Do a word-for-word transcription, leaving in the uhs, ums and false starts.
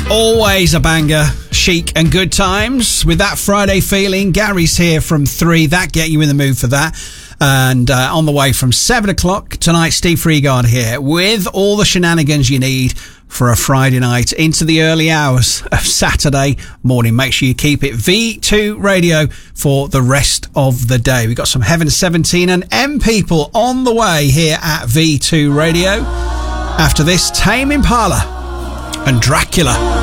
Always a banger. Chic and Good Times. With that Friday feeling, Gary's here from three. That get you in the mood for that. And uh, on the way from seven o'clock tonight, Steve Freegard here with all the shenanigans you need for a Friday night into the early hours of Saturday morning. Make sure you keep it V two Radio for the rest of the day. We've got some Heaven seventeen and M People on the way here at V two Radio. After this, Tame Impala and Dracula.